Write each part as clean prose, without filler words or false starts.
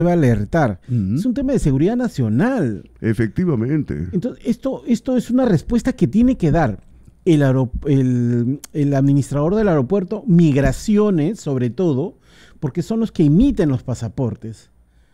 debe alertar. Es un tema de seguridad nacional. Efectivamente. Entonces, esto es una respuesta que tiene que dar el administrador del aeropuerto, Migraciones, sobre todo, porque son los que emiten los pasaportes.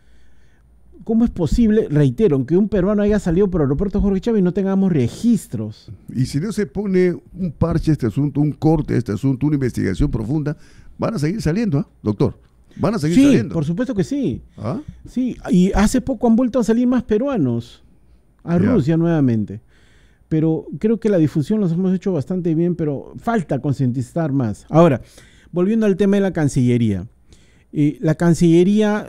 ¿Cómo es posible, reitero, que un peruano haya salido por el aeropuerto Jorge Chávez y no tengamos registros? Y si no se pone un parche a este asunto, un corte a este asunto, una investigación profunda, van a seguir saliendo, doctor. Van a seguir saliendo. Sí, por supuesto que sí. ¿Ah? Sí, y hace poco han vuelto a salir más peruanos a Rusia nuevamente. Pero creo que la difusión los hemos hecho bastante bien, pero falta concientizar más. Ahora, volviendo al tema de la Cancillería. La Cancillería,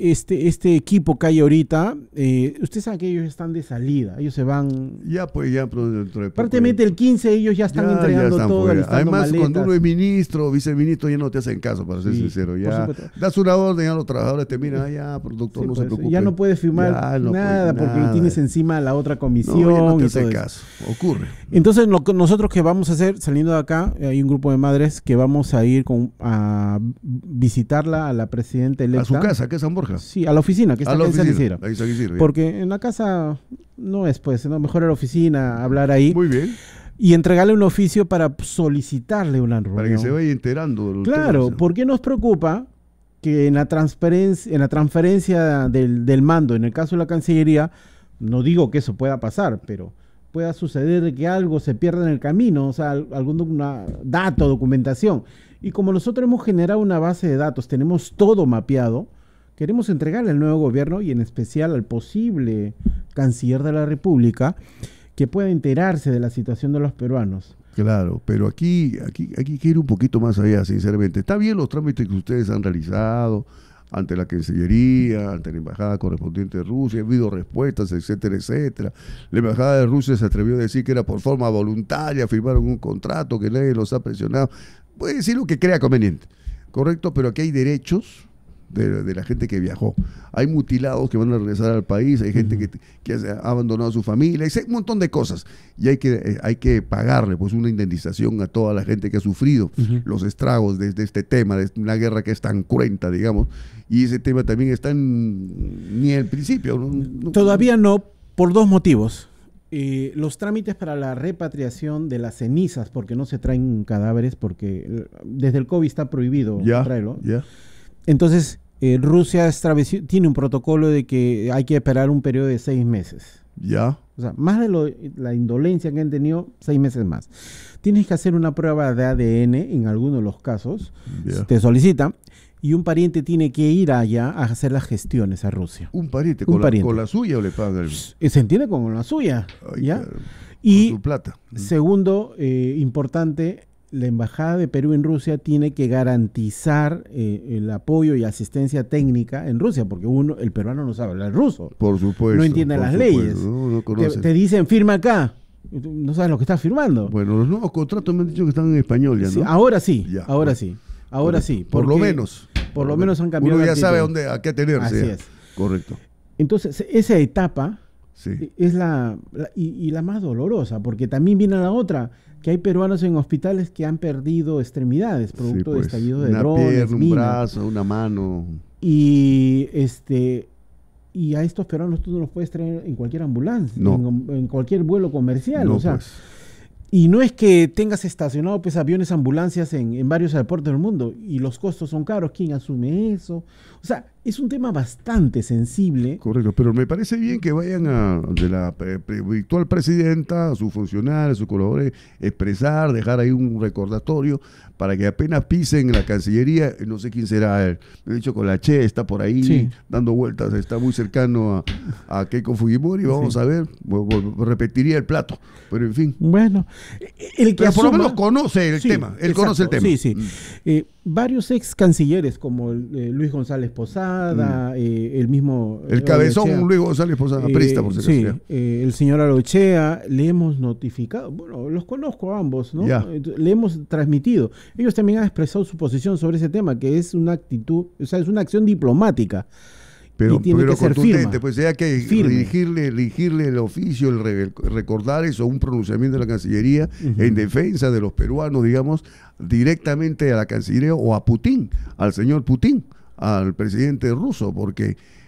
este equipo que hay ahorita, usted sabe que ellos están de salida, ellos se van... Ya, pues ya... Prácticamente el 15 ellos ya están entregando todo. Además, maletas. Cuando uno es ministro, viceministro, ya no te hacen caso, para ser sincero. Ya das una orden a los trabajadores, te miran, ya, productor, no se preocupe. Ya no puedes firmar nada porque lo tienes encima de la otra comisión. No, ya no te hacen caso, ocurre. Entonces, nosotros que vamos a hacer, saliendo de acá, hay un grupo de madres que vamos a ir a visitarla a la presidenta electa. ¿A su casa, que es San Borja? Sí, a la oficina, que está en San Isidro. Porque en la casa no es, pues, ¿no? Mejor a la oficina, hablar ahí. Muy bien. Y entregarle un oficio para solicitarle una reunión. Para que se vaya enterando. Claro, porque nos preocupa que en la transferencia del mando, en el caso de la Cancillería, no digo que eso pueda pasar, pero pueda suceder de que algo se pierda en el camino, o sea, algún dato, documentación. Y como nosotros hemos generado una base de datos, tenemos todo mapeado, queremos entregarle al nuevo gobierno y en especial al posible canciller de la República que pueda enterarse de la situación de los peruanos. Claro, pero aquí quiero ir un poquito más allá, sinceramente. Está bien los trámites que ustedes han realizado ante la Cancillería, ante la Embajada correspondiente de Rusia, ha habido respuestas, etcétera, etcétera. La Embajada de Rusia se atrevió a decir que era por forma voluntaria, firmaron un contrato, que nadie los ha presionado. Puede decir lo que crea conveniente, correcto, pero aquí hay derechos de la gente que viajó. Hay mutilados que van a regresar al país, hay gente que ha abandonado a su familia, hay un montón de cosas. Y hay que pagarle pues una indemnización a toda la gente que ha sufrido los estragos de este tema, de una guerra que es tan cruenta, digamos. Y ese tema también está ni el principio. Todavía no, por dos motivos. Los trámites para la repatriación de las cenizas, porque no se traen cadáveres, porque desde el COVID está prohibido traerlo. Entonces, Rusia tiene un protocolo de que hay que esperar un periodo de 6 meses. O sea, más de la indolencia que han tenido, 6 meses más. Tienes que hacer una prueba de ADN en algunos de los casos. Te solicita. Y un pariente tiene que ir allá a hacer las gestiones a Rusia. ¿Un pariente? ¿Con la suya o le pagan? Se entiende con la suya. Ay, ¿ya? Claro. Y con su plata. Segundo, importante, la Embajada de Perú en Rusia tiene que garantizar el apoyo y asistencia técnica en Rusia, porque el peruano no sabe hablar ruso. Por supuesto. No entiende las leyes. No conoce. Te dicen, firma acá. No sabes lo que estás firmando. Bueno, los nuevos contratos me han dicho que están en español ya, ¿no? Sí, ahora sí, ya, ahora sí. Ahora sí. Por lo menos. Por lo menos han cambiado. Uno ya sabe a qué atenerse. Así es. Correcto. Entonces, esa etapa es la más dolorosa, porque también viene la otra, que hay peruanos en hospitales que han perdido extremidades, producto de estallidos de drones, una pierna, un brazo, una mano. Y a estos peruanos tú no los puedes traer en cualquier ambulancia, en cualquier vuelo comercial. No, o sea, pues. Y no es que tengas estacionado pues aviones, ambulancias en varios aeropuertos del mundo y los costos son caros. ¿Quién asume eso? O sea, es un tema bastante sensible. Correcto, pero me parece bien que vayan de la virtual presidenta, a sus funcionarios, a sus colaboradores, expresar, dejar ahí un recordatorio para que apenas pisen la Cancillería, no sé quién será él. Me he dicho con la Che, está por ahí dando vueltas, está muy cercano a Keiko Fujimori, vamos a ver, repetiría el plato, pero en fin. Bueno, el que por lo menos conoce el tema, él conoce el tema. Varios ex cancilleres como Luis González Posada, el mismo... El cabezón Luis González Posada, prista por si acaso. El señor Arochea, le hemos notificado, bueno, los conozco a ambos, ¿no? Le hemos transmitido. Ellos también han expresado su posición sobre ese tema, que es una actitud, o sea, es una acción diplomática. Pero tiene que ser firme. Pues hay que dirigirle el oficio, recordar eso, un pronunciamiento de la Cancillería en defensa de los peruanos, digamos, directamente a la Cancillería o a Putin, al señor Putin, al presidente ruso, porque